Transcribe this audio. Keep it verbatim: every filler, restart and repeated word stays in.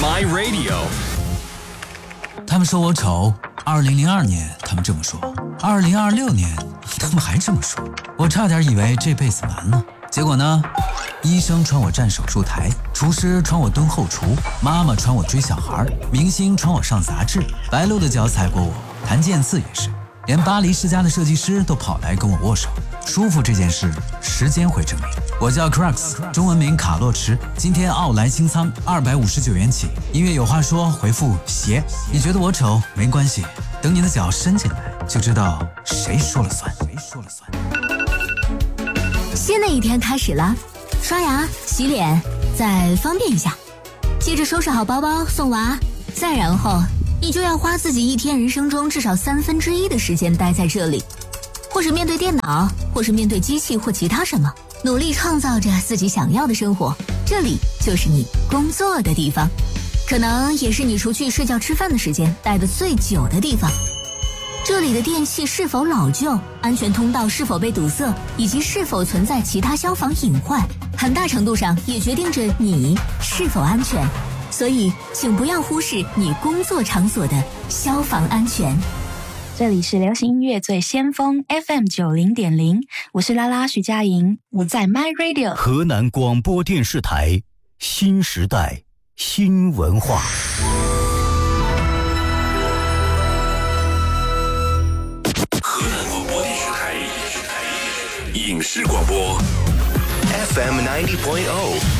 My Radio。 他们说我丑，二零零二年他们这么说，二零二六年他们还这么说，我差点以为这辈子完了。结果呢，医生传我站手术台，厨师传我蹲后厨，妈妈传我追小孩，明星传我上杂志，白鹿的脚踩过我，谭健次也是，连巴黎世家的设计师都跑来跟我握手。舒服这件事，时间会证明。我叫 Crux， 中文名卡洛驰，今天奥莱清仓二百五十九元起。音乐有话说，回复鞋。你觉得我丑没关系，等你的脚伸进来，就知道谁说了算。谁说了算？ 新的一天开始了，刷牙、洗脸，再方便一下，接着收拾好包包送娃，再然后你就要花自己一天人生中至少三分之一的时间待在这里，或是面对电脑，或是面对机器或其他什么，努力创造着自己想要的生活。这里就是你工作的地方，可能也是你除去睡觉吃饭的时间待得最久的地方。这里的电器是否老旧，安全通道是否被堵塞，以及是否存在其他消防隐患，很大程度上也决定着你是否安全。所以请不要忽视你工作场所的消防安全。 这里是流行音乐最先锋 F M 九零点零，我是拉拉徐佳莹，我在 My Radio 河南广播电视台新时代新文化。 河南广播电视台影视广播 F M ninety point oh